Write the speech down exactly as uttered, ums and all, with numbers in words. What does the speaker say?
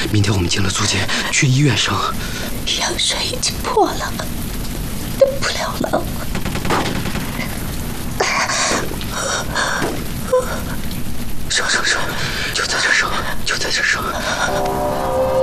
明天我们进了租界，去医院生。 羊水已经破了，动不了了。 生生生，就在这生，就在这生。